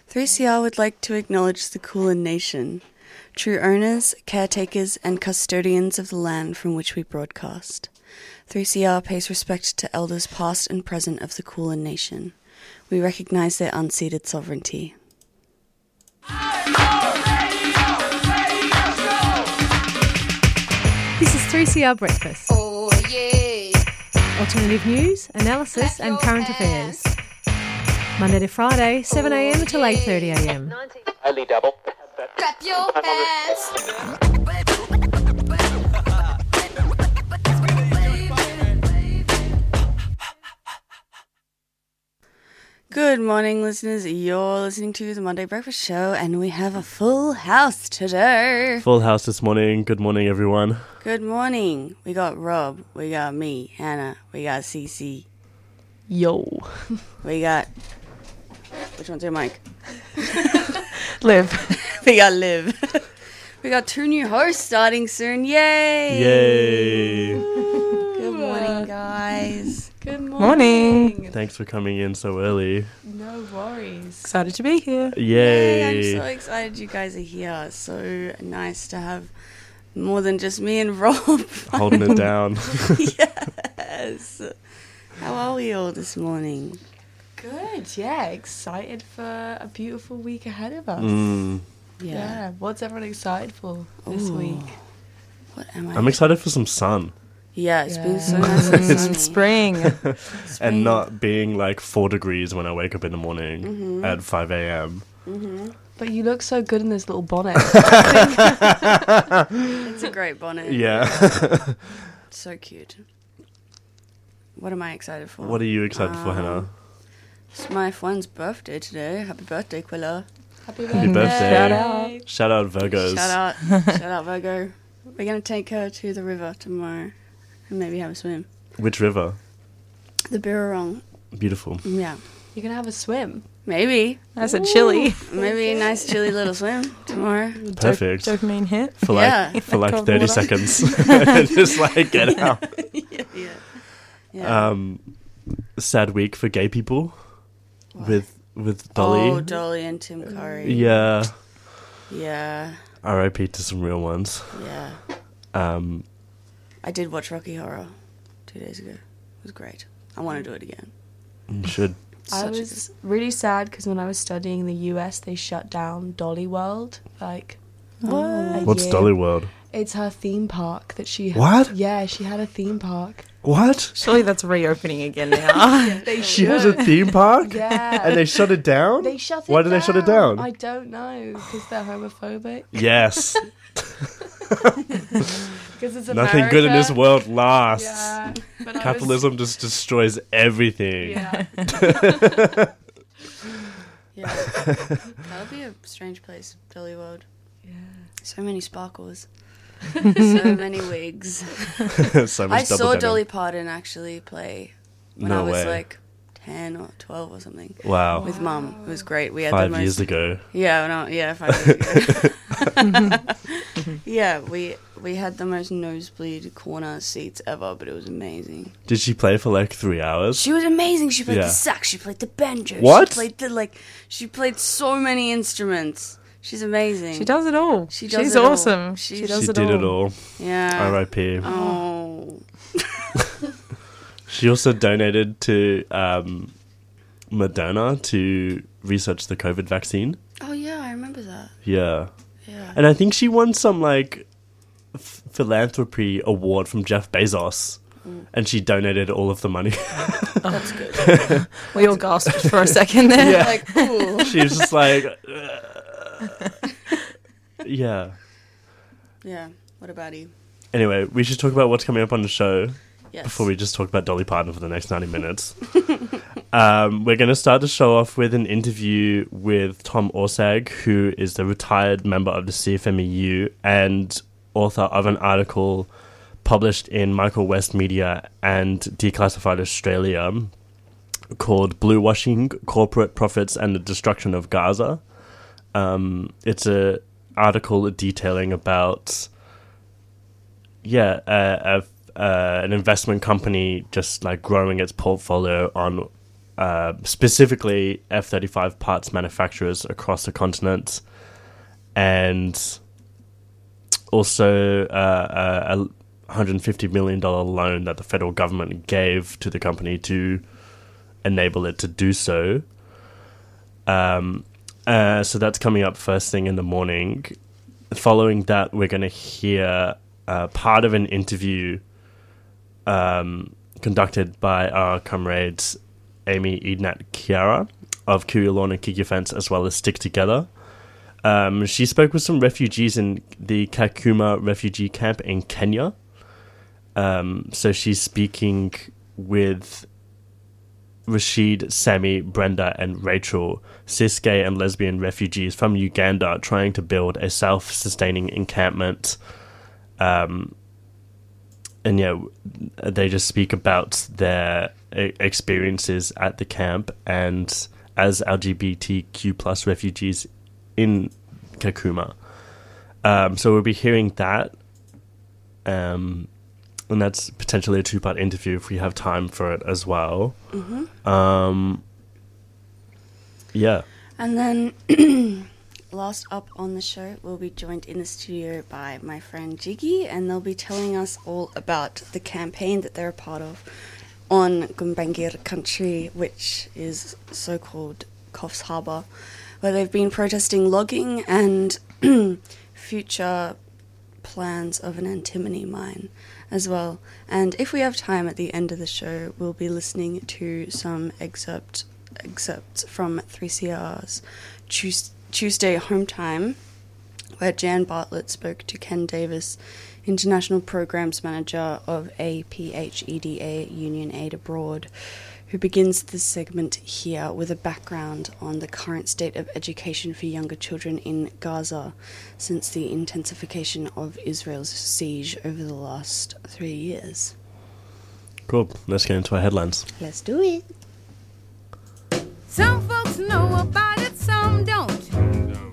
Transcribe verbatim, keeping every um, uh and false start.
three C R would like to acknowledge the Kulin Nation, true owners, caretakers and custodians of the land from which we broadcast. three C R pays respect to elders past and present of the Kulin Nation. We recognise their unceded sovereignty. This is three C R Breakfast. Oh yeah. Alternative news, analysis and current affairs. Monday to Friday, seven a m till eight thirty a m. Highly double. Clap your hands. Good morning, listeners. You're listening to the Monday Breakfast Show, and we have a full house today. Full house this morning. Good morning, everyone. Good morning. We got Rob. We got me, Hannah. We got Cece. Yo. We got... Which one's your mic? Liv. We got Liv. We got two new hosts starting soon. Yay! Yay. Good morning, guys. Good morning. Morning. Thanks for coming in so early. No worries. Excited to be here. Yay. Yay, I'm so excited you guys are here. So nice to have more than just me and Rob. Holding it down. Yes. How are we all this morning? Good, yeah. Excited for a beautiful week ahead of us. Mm. Yeah. What's everyone excited for this Ooh. week? What am I? I'm excited for some sun. Yeah, it's been Yeah. so nice and It's sunny. spring. Spring. And not being like four degrees when I wake up in the morning Mhm. at five a m. Mhm. But you look so good in this little bonnet. It's a great bonnet. Yeah. So cute. What am I excited for? What are you excited for, Um, Hannah? It's my friend's birthday today. Happy birthday, Quilla. Happy Happy birthday. Shout out. Shout out Virgos. Shout out. Shout out, Virgo. We're going to take her to the river tomorrow and maybe have a swim. Which river? The Birrarong. Beautiful. Yeah. You're going to have a swim. Maybe. That's a chilly. Maybe a nice chilly little swim tomorrow. Perfect. Dop- dopamine hit. For like Yeah. for like Cold thirty water. seconds. Just like get out. yeah, yeah. Yeah. Um sad week for gay people with with Dolly. Oh, Dolly and Tim Curry. Yeah. Yeah. R I P to some real ones. Yeah. Um I did watch Rocky Horror two days ago. It was great. I want to do it again. you should. I Such a was really sad because when I was studying in the U S, they shut down Dolly World. Like, a What's year. Dolly World? It's her theme park that she. What? Yeah, she had a theme park. What? Surely that's reopening again now. They She has a theme park? Yeah. And they shut it down? They shut it Why did they shut it down? I don't know because they're homophobic. Yes. Because it's Nothing good in this America. world lasts. Yeah, but I was- Capitalism just destroys everything. Yeah. Yeah. That would be a strange place, Dolly World. Yeah. So many sparkles. So many wigs. So much I double saw denim. Dolly Parton actually play when No I was way. like ten or twelve or something Wow. with Mum. It was great. We had Five the most, years ago. Yeah, no, yeah, five years ago. Yeah, we we had the most nosebleed corner seats ever, but it was amazing. Did she play for like three hours? She was amazing. She played Yeah. the sax. She played the banjo. What? She played the like. She played so many instruments. She's amazing. She does it all. She does She's it all. awesome. She- She does She it did all. it all. Yeah. R I P Oh. She also donated to um, Moderna to research the COVID vaccine. Oh yeah, I remember that. Yeah. Yeah. And I think she won some like f- philanthropy award from Jeff Bezos. Mm. And she donated all of the money. That's good. We all gasped for a second there. Yeah. Like, ooh. She was just like, "Ugh." Yeah. Yeah. What about you? Anyway, we should talk about what's coming up on the show Yes. before we just talk about Dolly Parton for the next ninety minutes. um, we're going to start the show off with an interview with Tom Orsag, who is the retired member of the C F M E U and author of an article published in Michael West Media and Declassified Australia called Blue Washing, Corporate Profits and the Destruction of Gaza. Um, it's a article detailing about, yeah, a, a, uh, an investment company just like growing its portfolio on uh, specifically F thirty-five parts manufacturers across the continent, and also uh, a one hundred fifty million dollars loan that the federal government gave to the company to enable it to do so. Um, uh, so that's coming up first thing in the morning. Following that, we're going to hear uh, part of an interview um, conducted by our comrades Amy Ednat Kiara of Kirilauna Kiki Fence, as well as Stick Together. Um, she spoke with some refugees in the Kakuma refugee camp in Kenya. Um, so she's speaking with Rashid, Sammy, Brenda, and Rachel, cis, gay, and lesbian refugees from Uganda trying to build a self-sustaining encampment. Um, and yeah, they just speak about their e- experiences at the camp and as L G B T Q plus refugees in Kakuma. Um, so we'll be hearing that. Um, and that's potentially a two-part interview if we have time for it as well. Mm-hmm. Um, yeah. And then last up on the show, we'll be joined in the studio by my friend Jiggy, and they'll be telling us all about the campaign that they're a part of on Gumbangir country, which is so-called Coffs Harbour, where they've been protesting logging and future plans of an antimony mine as well. And if we have time at the end of the show, we'll be listening to some excerpt, excerpts from three C R's Tues- Tuesday Home Time, where Jan Bartlett spoke to Ken Davis, International Programs Manager of A P H E D A Union Aid Abroad, who begins this segment here with a background on the current state of education for younger children in Gaza since the intensification of Israel's siege over the last three years. Cool. Let's get into our headlines. Let's do it. Some folks know about